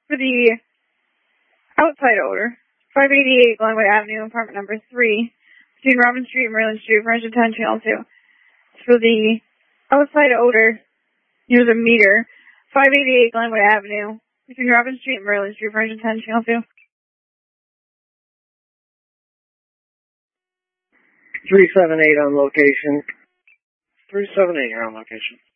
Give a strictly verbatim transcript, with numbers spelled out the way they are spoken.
for the outside odor, five eighty-eight Glenwood Avenue, apartment number three, between Robin Street and Merlin Street, for engine ten, channel two. For the outside odor, near the meter, five eighty-eight Glenwood Avenue, between Robin Street and Merlin Street, for engine ten, channel two. three seven eight on location. three seven eight, you're on location.